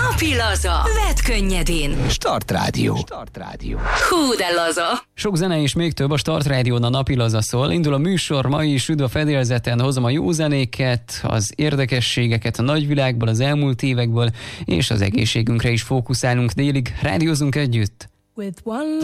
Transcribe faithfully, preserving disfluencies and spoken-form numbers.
Napi laza. Vedd könnyedén. Start Rádió. Start Rádió. Hú, de laza. Sok zene és még több a Start Rádión, a Napi laza szól. Indul a műsor, ma is üdv a fedélzeten, hozom a jó zenéket, az érdekességeket a nagyvilágból, az elmúlt évekből, és az egészségünkre is fókuszálunk délig. Rádiózunk együtt. With one